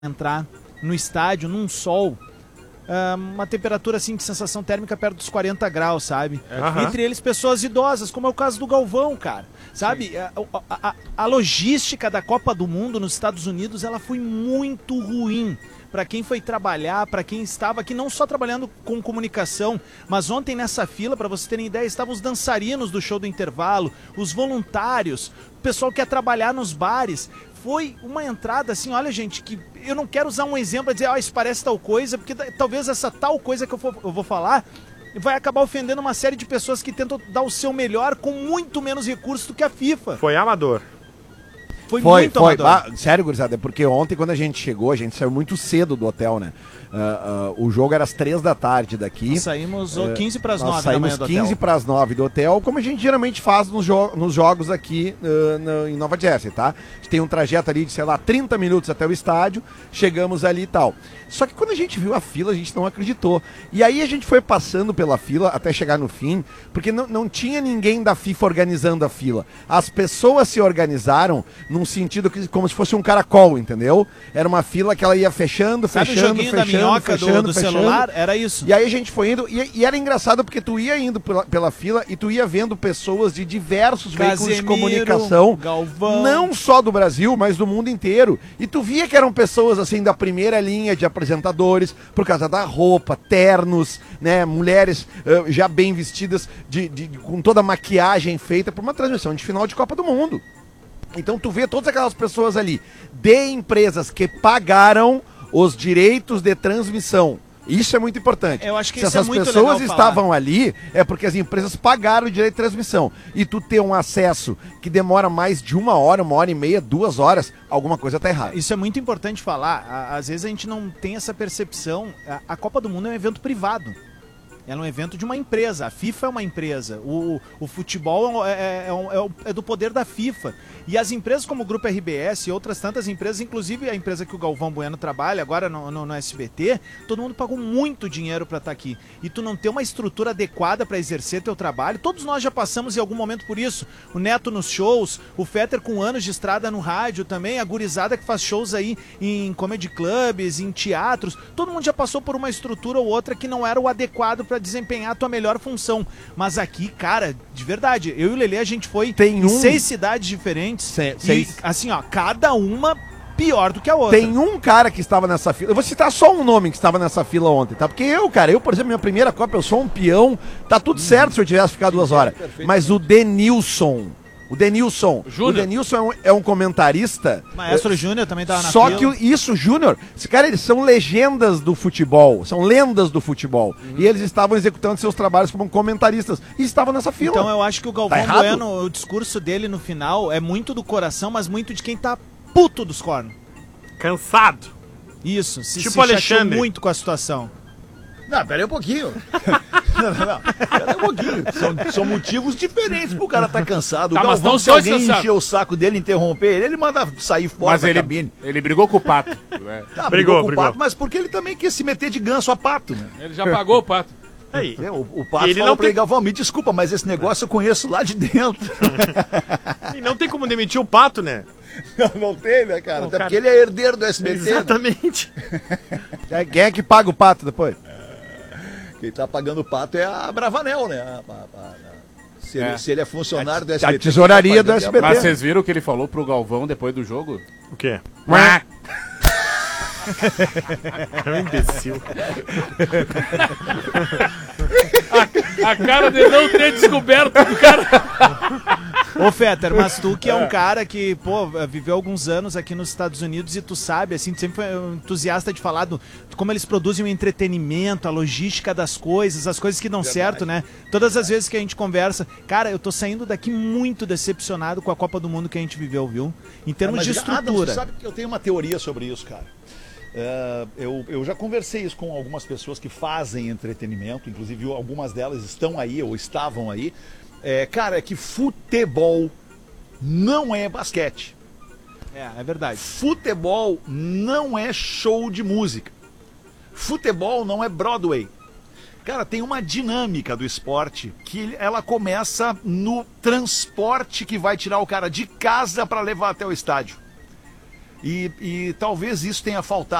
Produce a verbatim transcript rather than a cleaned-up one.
entrar no estádio, num sol, uh, uma temperatura assim de sensação térmica perto dos quarenta graus, sabe? Uhum. Entre eles pessoas idosas, como é o caso do Galvão, cara. Sabe? A, a, a, a logística da Copa do Mundo nos Estados Unidos, ela foi muito ruim para quem foi trabalhar, para quem estava aqui não só trabalhando com comunicação, mas ontem nessa fila, para vocês terem ideia, estavam os dançarinos do show do intervalo, os voluntários, o pessoal que ia trabalhar nos bares. Foi uma entrada assim, olha gente, que eu não quero usar um exemplo e dizer, ó, oh, isso parece tal coisa, porque talvez essa tal coisa que eu, for, eu vou falar vai acabar ofendendo uma série de pessoas que tentam dar o seu melhor com muito menos recursos do que a FIFA. Foi amador. Foi, foi muito foi. amador. Ah, sério, gurizada, é porque ontem quando a gente chegou, a gente saiu muito cedo do hotel, né? Uh, uh, o jogo era às três da tarde daqui. Nós saímos uh, quinze para as nove da manhã do hotel. Saímos quinze para as nove do hotel, como a gente geralmente faz nos, jo nos jogos aqui uh, no, em Nova Jersey, tá? A gente tem um trajeto ali de, sei lá, trinta minutos até o estádio, chegamos ali e tal. Só que quando a gente viu a fila, a gente não acreditou. E aí a gente foi passando pela fila até chegar no fim, porque não, não tinha ninguém da FIFA organizando a fila. As pessoas se organizaram num sentido que, como se fosse um caracol, entendeu? Era uma fila que ela ia fechando, Sabe fechando, o joguinho fechando, da minhoca fechando, do, do fechando. celular? Era isso. E aí a gente foi indo, e, e era engraçado porque tu ia indo pela, pela fila e tu ia vendo pessoas de diversos Casemiro, veículos de comunicação, Galvão. não só do Brasil, mas do mundo inteiro. E tu via que eram pessoas assim da primeira linha de apresentadores, por causa da roupa, ternos, né, mulheres uh, já bem vestidas, de, de, com toda a maquiagem feita por uma transmissão de final de Copa do Mundo. Então tu vê todas aquelas pessoas ali, de empresas que pagaram os direitos de transmissão. Isso é muito importante. Eu acho que Se isso é essas muito pessoas legal estavam falar. ali, é porque as empresas pagaram o direito de transmissão. E tu ter um acesso que demora mais de uma hora, uma hora e meia, duas horas, alguma coisa tá errada. Isso é muito importante falar. Às vezes a gente não tem essa percepção. A Copa do Mundo é um evento privado. Ela é um evento de uma empresa. A FIFA é uma empresa. O, o futebol é, é, é, é do poder da FIFA. E as empresas como o Grupo R B S e outras tantas empresas, inclusive a empresa que o Galvão Bueno trabalha agora no, no, no S B T, todo mundo pagou muito dinheiro para estar aqui. E tu não ter uma estrutura adequada para exercer teu trabalho, todos nós já passamos em algum momento por isso. O Neto nos shows, o Fetter com anos de estrada no rádio também, a gurizada que faz shows aí em comedy clubs, em teatros. Todo mundo já passou por uma estrutura ou outra que não era o adequado para desempenhar a tua melhor função. Mas aqui, cara, de verdade, eu e o Lelê, a gente foi Tem em um... seis cidades diferentes. Se, e, seis. assim, ó, cada uma pior do que a outra. Tem um cara que estava nessa fila. Eu vou citar só um nome que estava nessa fila ontem, tá? Porque eu, cara, eu, por exemplo, minha primeira Copa, eu sou um peão. Tá tudo hum. certo se eu tivesse ficado duas horas. É, Mas o Denilson. O Denilson. Júnior. O Denilson é um, é um comentarista. Maestro é, Júnior também tava na Só fila. que o, isso, Júnior, esse cara, eles são legendas do futebol. São lendas do futebol. Uhum. E eles estavam executando seus trabalhos como comentaristas. E estavam nessa fila. Então eu acho que o Galvão tá Bueno, o discurso dele no final é muito do coração, mas muito de quem tá puto dos cornos. Cansado. Isso, se, tipo se Alexandre. chateou muito com a situação. Não, pera aí um pouquinho. Não, não, não. Pera aí um pouquinho. São, são motivos diferentes pro cara tá cansado. Tá, o Galvão, mas se alguém encher o saco dele, interromper ele, ele manda sair fora mas da ele, cabine. Ele brigou com o Pato. Né? Tá, brigou, brigou com brigou. o Pato, mas porque ele também quis se meter de ganso a Pato, né? Ele já pagou o Pato. Aí, é, o, o Pato ele falou não pra ele, tem... Galvão, me desculpa, mas esse negócio eu conheço lá de dentro. E não tem como demitir o Pato, né? Não, não tem, né, cara? Não, Até cara... porque ele é herdeiro do S B T. Exatamente. Né? Quem é que paga o pato depois? Quem tá pagando o Pato é a Bravanel, né? A, a, a, se, ele, É. se ele é funcionário do S A B T. tesouraria do S B T. Mas vocês viram o que ele falou pro Galvão depois do jogo? O quê? É um imbecil. a, a cara de não ter descoberto do cara. Ô Fetter, mas tu que é um cara que, pô, viveu alguns anos aqui nos Estados Unidos e tu sabe, assim, tu sempre foi um entusiasta de falar do, de como eles produzem o entretenimento, a logística das coisas, as coisas que dão Verdade. certo, né? Todas as vezes que a gente conversa, cara, eu tô saindo daqui muito decepcionado com a Copa do Mundo que a gente viveu, viu? Em termos ah, de estrutura. Adam, você sabe que eu tenho uma teoria sobre isso, cara. Uh, eu, eu já conversei isso com algumas pessoas que fazem entretenimento, inclusive algumas delas estão aí ou estavam aí. É, cara, é que futebol não é basquete. É, é verdade. Futebol não é show de música. Futebol não é Broadway. Cara, tem uma dinâmica do esporte que ela começa no transporte que vai tirar o cara de casa para levar até o estádio. E, e talvez isso tenha faltado